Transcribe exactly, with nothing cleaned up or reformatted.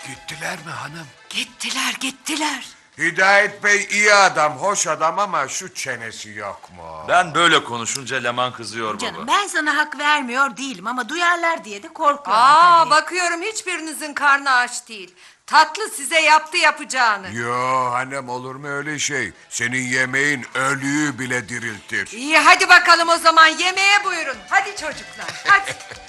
Gittiler mi hanım? Gittiler gittiler. Hidayet Bey iyi adam, hoş adam ama şu çenesi yok mu? Ben böyle konuşunca Leman kızıyor Canım baba. ben sana hak vermiyor değilim ama duyarlar diye de korkuyorum Aa, tabii. bakıyorum hiçbirinizin karnı aç değil. Tatlı size yaptı yapacağını. Yo hanım, olur mu öyle şey? Senin yemeğin ölüyü bile diriltir. İyi hadi bakalım o zaman yemeğe buyurun. Hadi çocuklar hadi.